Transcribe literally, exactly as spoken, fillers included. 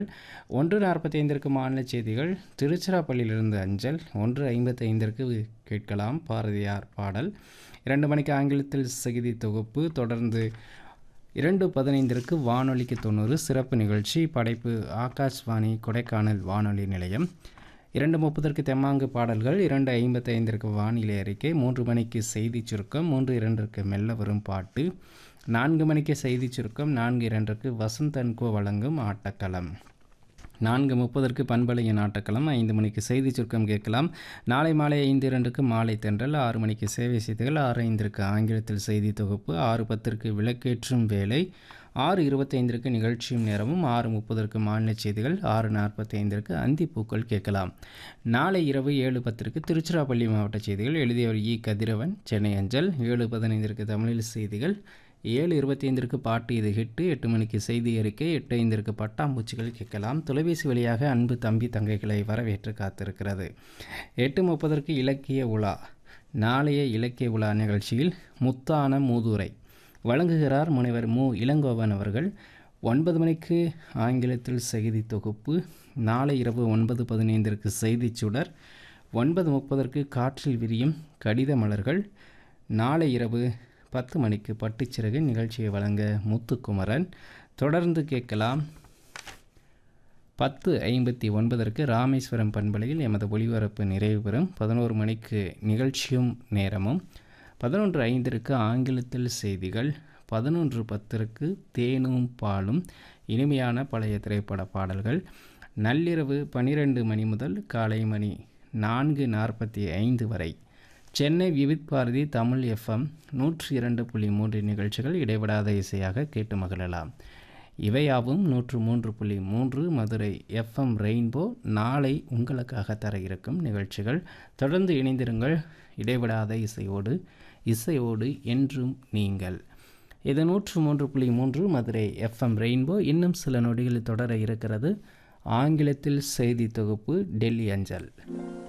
ஒன்று நாற்பத்தி ஐந்திற்கு மாநில செய்திகள் திருச்சிராப்பள்ளியிலிருந்து அஞ்சல். ஒன்று ஐம்பத்தி ஐந்திற்கு கேட்கலாம் பாரதியார் பாடல். இரண்டு மணிக்கு ஆங்கிலத்தில் செய்தி தொகுப்பு. தொடர்ந்து இரண்டு பதினைந்திற்கு வானொலிக்கு தொண்ணூறு சிறப்பு நிகழ்ச்சி. படைப்பு ஆகாஷ்வாணி கொடைக்கானல் வானொலி நிலையம். இரண்டு முப்பதற்கு தெம்மாங்கு பாடல்கள். இரண்டு ஐம்பத்தி ஐந்திற்கு வானிலை அறிக்கை. மூன்று மணிக்கு செய்தி சுருக்கம். மூன்று இரண்டிற்கு மெல்ல வரும் பாட்டு. நான்கு மணிக்கு செய்தி சுருக்கம். நான்கு இரண்டிற்கு வசந்த் அண்ட் கோ வழங்கும் ஆட்டக்களம். நான்கு முப்பதற்கு பண்பலையின் ஆட்டக்களம். ஐந்து மணிக்கு செய்தி சுருக்கம் கேட்கலாம். நாளை மாலை ஐந்து இரண்டுக்கு மாலை தென்றல். ஆறு மணிக்கு சேவை செய்திகள். ஆறு ஐந்திற்கு ஆங்கிலத்தில் செய்தி தொகுப்பு. ஆறு பத்திற்கு விளக்கேற்றும் வேலை. ஆறு இருபத்தி ஐந்திற்கு நிகழ்ச்சியும் நேரமும். ஆறு முப்பதற்கு மாநில செய்திகள். ஆறு நாற்பத்தி ஐந்திற்கு அந்திப்பூக்கள் கேட்கலாம். நாளை இரவு ஏழு பத்திற்கு திருச்சிராப்பள்ளி மாவட்ட செய்திகள். எழுதியவர் இ கதிரவன், சென்னை அஞ்சல். ஏழு பதினைந்திற்கு தமிழில் செய்திகள். ஏழு இருபத்தி ஐந்திற்கு பாட்டு இது ஹிட்டு. எட்டு மணிக்கு செய்தி அறிக்கை. எட்டு ஐந்திற்கு பட்டாம்பூச்சிகள் கேட்கலாம். தொலைபேசி வழியாக அன்பு தம்பி தங்கைகளை வரவேற்று காத்திருக்கிறது. எட்டு முப்பதற்கு இலக்கிய உலா. நாளைய இலக்கிய உலா நிகழ்ச்சியில் முத்தான மூதுரை வழங்குகிறார் முனைவர் மு இளங்கோவன் அவர்கள். ஒன்பது மணிக்கு ஆங்கிலத்தில் செய்தி தொகுப்பு. நாளை இரவு ஒன்பது பதினைந்திற்கு செய்தி சுடர். ஒன்பது முப்பதற்கு காற்றில் விரியும் கடித மலர்கள். நாளை இரவு பத்து மணிக்கு பட்டுச்சிறகு நிகழ்ச்சியை வழங்க முத்துக்குமரன். தொடர்ந்து கேட்கலாம் பத்து ஐம்பத்தி ஒன்பதற்கு ராமேஸ்வரம் பண்பலையில் எமது ஒளிபரப்பு நிறைவு பெறும். பதினோரு மணிக்கு நிகழ்ச்சியும் நேரமும். பதினொன்று ஐந்திற்கு ஆங்கிலத்தில் செய்திகள். பதினொன்று பத்திற்கு தேனும் பாலும் இனிமையான பழைய திரைப்பட பாடல்கள். நள்ளிரவு பன்னிரெண்டு மணி முதல் காலை மணி நான்கு நாற்பத்தி ஐந்து வரை சென்னை விவித் பாரதி தமிழ் எஃப்எம் நூற்றி இரண்டு புள்ளி மூன்று நிகழ்ச்சிகள் இடைவிடாத இசையாக கேட்டு மகிழலாம். இவையாவும் நூற்று மூன்று புள்ளி மூன்று மதுரை எஃப்எம் ரெயின்போ நாளை உங்களுக்காக தர இருக்கும் நிகழ்ச்சிகள். தொடர்ந்து இணைந்திருங்கள் இடைவிடாத இசையோடு. இசையோடு என்றும் நீங்கள். இது நூற்று மூன்று புள்ளி மூன்று மதுரை எஃப்எம் ரெயின்போ. இன்னும் சில நொடிகளில் தொடர இருக்கிறது ஆங்கிலத்தில் செய்தி தொகுப்பு டெல்லி அஞ்சல்.